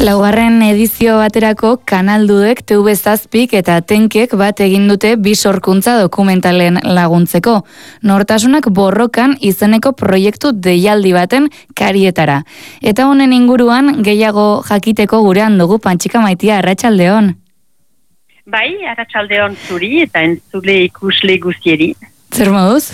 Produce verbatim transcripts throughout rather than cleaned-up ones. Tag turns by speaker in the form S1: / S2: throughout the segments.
S1: Laugarren edizio baterako Kanaldudek, T V zazpik eta Tenkek bat egin dute bi sorkuntza dokumentalen laguntzeko. Nortasunak borrokan izeneko proiektu deialdi baten karietara. Eta honen inguruan gehiago jakiteko gurean dugu Pantxika Maitia, arratsaldeon.
S2: Bai, arratsaldeon zuri eta entzule ikusle guztieri.
S1: Zer moduz?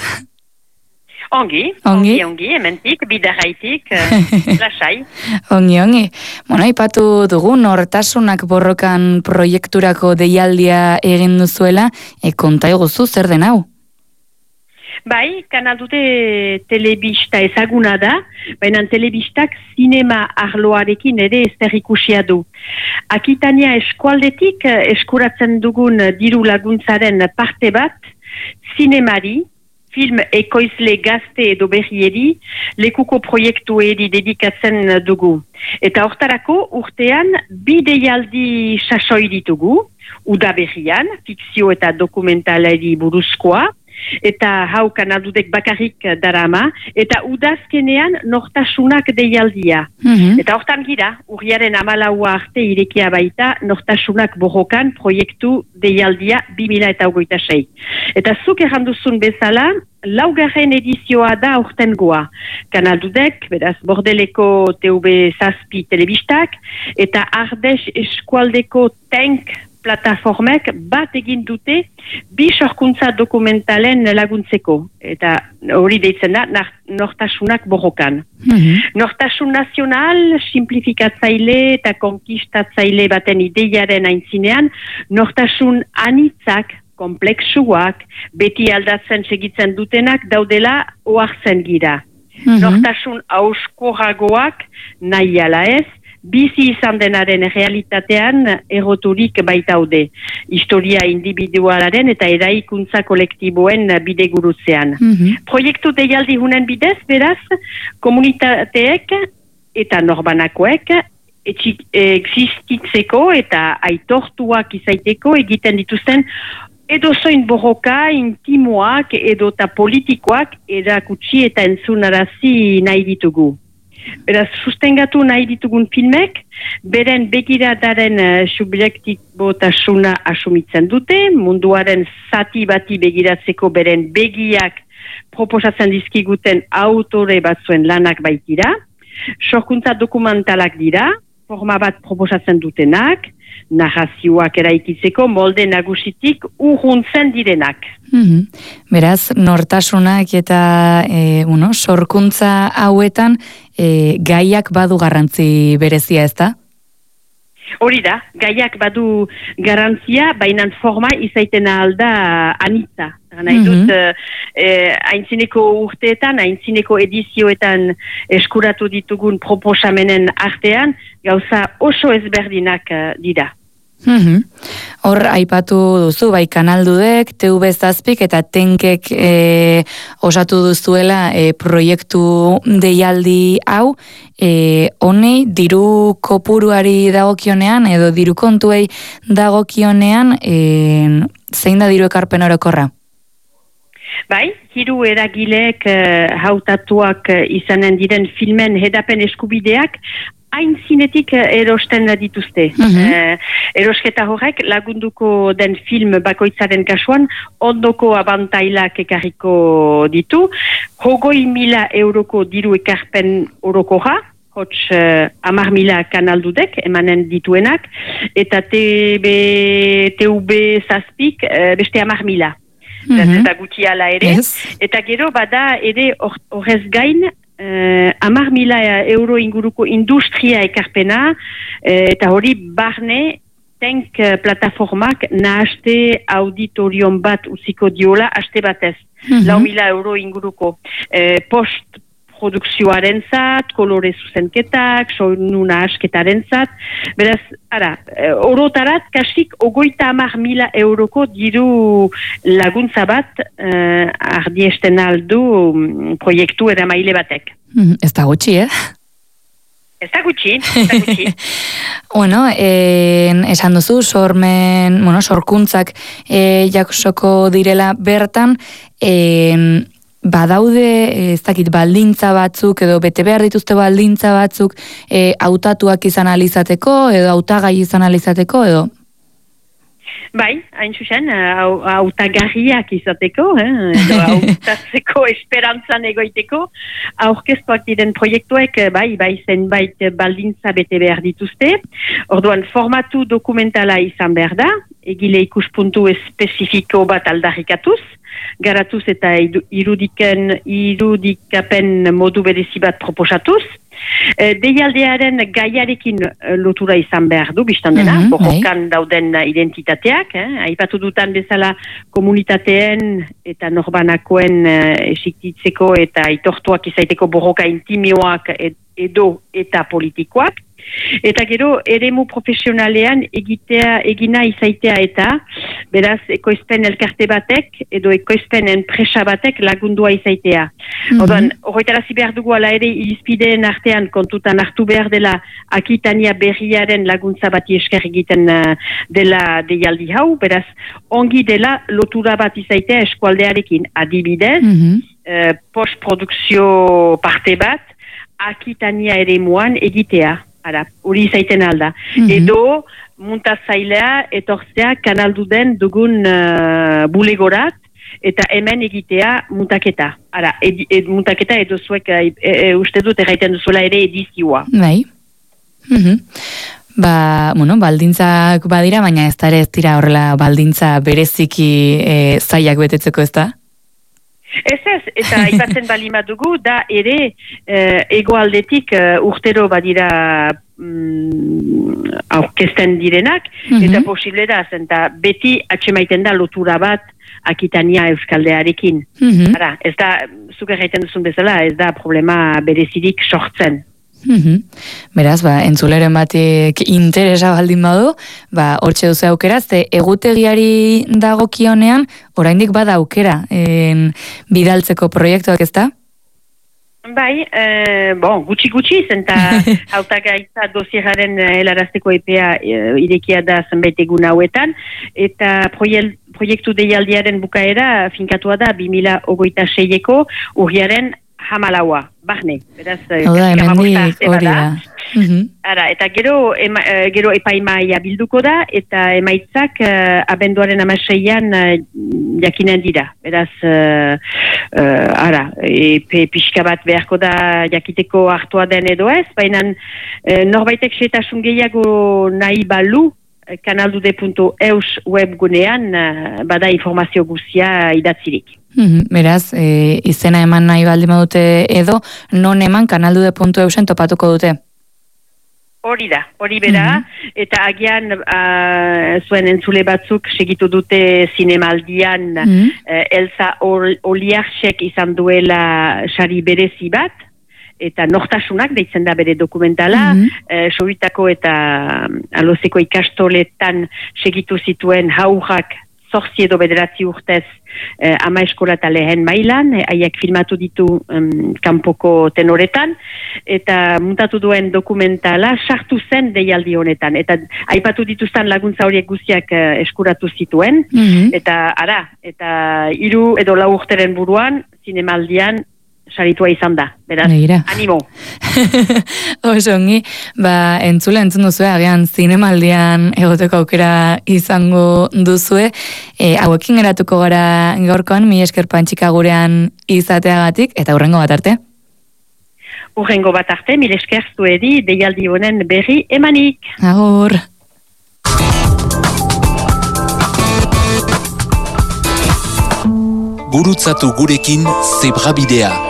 S2: Ongi, ongi, ongi, ongi, hementik, bidarraitik, lasai.
S1: Ongi, ongi. Bueno, ipatu dugu, Nortasunak borrokan proiekturako deialdia egin duzuela, e, konta eguzu, zer den hau?
S2: Bai, Kanaldude telebista ezaguna da, baina telebistak zinema arloarekin ere ezer ikusia du. Akitania eskualdetik eskuratzen dugun diru laguntzaren parte bat, zinemari, film ekoizle gazte edo berrieri, lekuko proiektueri dedikatzen dugu. Eta hortarako urtean bi deialdi sasoi ditugu, uda berrian, fikzio eta dokumentalari buruzkoa, eta hau Kanaldudek bakarrik darama, eta udazkenean Nortasunak deialdia. Mm-hmm. Eta hortan gira, urriaren amalaua arte irekia baita Nortasunak borrokan proiektu deialdia bi mila eta hogeita sei. Eta zuk erranduzun bezala, laugarren edizioa da aurtengoa. Kanaldudek, beraz, Bordeleko T V zazpi telebistak, eta Ardes eskualdeko Tenk plataformek bat egin dute bi sorkuntza dokumentalen laguntzeko. Eta hori deitzen da, Nortasunak borrokan. Mm-hmm. Nortasun nazional, simplifikatzaile eta konkistatzaile baten ideiaren aintzinean, Nortasun anitzak, kompleksuak, beti aldatzen segitzen dutenak daudela ohartzen gira. Mm-hmm. Nortasun auskorragoak, nahi ala ez, bizi izan denaren realitatean erroturik baitaude. Historia individualaren eta eraikuntza kolektiboen bidegurutzean. Mm-hmm. Proiektu deialdi hunen bidez, beraz, komunitateek eta norbanakoek existitzeko eta aitortuak izaiteko egiten dituzten edozoin borroka, intimoak edota politikoak erakutsi eta entzunarazi nahi ditugu. Beraz, sustengatu nahi ditugun filmek, beren begiradaren uh, subjektibotasuna asumitzen dute, munduaren zati bati begiratzeko beren begiak proposatzen dizkiguten autore batzuen lanak baitira, sorkuntza dokumentalak dira, forma bat proposatzen dutenak, narrazioak eraikitzeko molde nagusitik urruntzen direnak.
S1: Mm-hmm. Beraz, Nortasunak eta e, uno, sorkuntza hauetan e, gaiak badu garrantzi berezia, ezta?
S2: Hori da, gaiak badu garantzia, baina forma izaiten alda anitza. Nahi dut, mm-hmm. eh, aintzineko urteetan, aintzineko edizioetan eskuratu ditugun proposamenen artean, gauza oso ezberdinak uh, dira.
S1: Mm-hmm. Hor, aipatu duzu, bai Kanaldudek, T V zazpik eta Tenkek e, osatu duzuela e, proiektu deialdi hau, e, honei diru kopuruari dagokionean, edo diru kontuei dagokionean, e, zein da diru ekarpen orokorra?
S2: Bai, hiru eragileek uh, hautatuak uh, izanen diren filmen hedapen eskubideak hain zinetik uh, erosten dituzte. Mm-hmm. uh, erosketa horrek lagunduko den film bakoitzaren kasuan ondoko abantailak ekarriko ditu. Hogoi mila euroko diru ekarpen orokorra, hots uh, amar mila Kanaldudek emanen dituenak, eta T V zazpik uh, beste amar mila. Mm-hmm. Eta gutxi ala ere, yes. Eta gero bada ere horrez gain uh, amar mila euro inguruko industria ekarpena, uh, eta hori barne Tenk uh, plataformak nahaste auditorion bat uziko diola haste batez. Mm-hmm. Lau mila euro inguruko uh, post produkzioaren zat, kolore zuzenketak, soinuna asketaren zat. Beraz, ara, orotarat, kasik ogoita amar mila euroko diru laguntza bat uh, ardiesten aldu um, proiektu eramaile batek.
S1: Mm, ez da gutxi, eh?
S2: Ez da gutxi, ez da gutxi.
S1: Bueno, en, esan duzu, sormen, bueno, sorkuntzak eh, jaksoko direla bertan, en, badaude, ez dakit, baldintza batzuk, edo bete behar dituzte baldintza batzuk, e, hautatuak izan alizateko, edo hautagai izan alizateko, edo?
S2: Bai, hain zuzen, hautagarriak izateko, eh, edo hautatzeko esperantzan egoiteko, aurkeztuak diren proiektuek, bai, bai, zenbait baldintza bete behar dituzte, orduan formatu dokumentala izan behar da, egile ikuspuntu espezifiko bat aldarrikatuz, garatuz eta irudiken, irudikapen modu berezi bat proposatuz, deialdearen gaiarekin lotura izan behar du, biztan dena, mm-hmm, borrokan hey. dauden identitateak, eh? Aipatu dutan bezala komunitateen eta norbanakoen eh, esiktitzeko eta itortuak izaiteko borroka intimioak edo eta politikoak. Eta gero, eremu profesionalean egitea, egina izaitea eta, beraz, ekoizpen elkarte batek, edo ekoizpen enpresa batek lagundua izaitea. Mm-hmm. Odan, horretarazi behar dugu ala ere irizpideen artean kontutan hartu behar dela Akitania berriaren laguntza bati esker egiten uh, dela deialdi hau, beraz, ongi dela lotura bat izaitea eskualdearekin adibidez, mm-hmm. uh, postprodukzio parte bat, Akitania eremuan egitea. Ara, hori izaiten alda. Mm-hmm. Edo, muntazailea etortzea kanalduden dugun uh, bulegorat, eta hemen egitea muntaketa. Ara, ed, ed, muntaketa edo zuek e, e, uste dut erraiten duzuela ere edizioa.
S1: Bai. Mm-hmm. Ba, bueno, baldintzak badira, baina ez da ere ez dira horrela baldintza bereziki e, zaiak betetzeko, ez da?
S2: Ez ez, eta ipatzen bali dugu, da ere eh, egoaldetik uh, urtero badira mm, aurkezten direnak, mm-hmm. eta posible da, zenta beti atxemaiten da lotura bat Akitania euskaldearekin. Mm-hmm. Ara, ez da, zuk erraiten duzun bezala, ez da problema berezirik sortzen.
S1: Mm-hmm. Beraz, ba, entzuleren batik interesa baldin badu, ba, hortxe duzu aukera, ze egutegiari dagokionean, oraindik bada aukera en, bidaltzeko proiektuak, ez da?
S2: Bai, eh, bon, gutxi-gutxi, zenta hautagaitza dosieraren helarazteko epea eh, irekia da zenbait egun hauetan, eta proiel, proiektu deialdiaren bukaera finkatua da bi mila hogeita seieko urriaren hamalaua, barne. Beraz,
S1: Oda, emendik hori da. Mm-hmm.
S2: Ara, eta gero, ema, gero epaimaia bilduko da, eta emaitzak uh, abenduaren amaseian uh, jakinen dira. Beraz, uh, uh, ara, epe pixka bat beharko da jakiteko hartua den edo ez, baina uh, norbaitek xetasun gehiago nahi balu, kanaldude puntu eus webgunean uh, bada informazio guztia idatzirik.
S1: Mm-hmm. Beraz, e, izena eman nahi baldin badute edo, non eman kanaldude puntu eusen topatuko dute?
S2: Hori da, hori bera, mm-hmm. eta agian uh, zuen entzule batzuk segitu dute zinemaldian mm-hmm. uh, Elsa Oliarsek izan duela sari berezi bat, eta nortasunak deitzen da bere dokumentala, mm-hmm. uh, Sobitako eta Alozeko ikastoletan segitu zituen haurrak zortzi edo bederatzi urtez eh, ama eskola eta lehen mailan, haiek eh, filmatu ditu um, kanpoko tenoretan, eta muntatu duen dokumentala sartu zen deialdi honetan, eta aipatu dituzten laguntza horiek guztiak eh, eskuratu zituen, mm-hmm. eta ara, eta hiru edo lau urteren buruan, zinemaldian, saritua izan da, beraz, Neira. Animo.
S1: Oso ongi, ba, entzule entzun duzue, agian zinemaldian egoteko aukera izango duzue, e, hauekin geratuko gara gaurkoan, mi esker Pantxika gurean izateagatik, eta hurrengo bat arte.
S2: Hurrengo bat arte, mil esker zuedi, deialdi honen berri emanik.
S1: Agur.
S3: Gurutzatu gurekin Zebrabidea.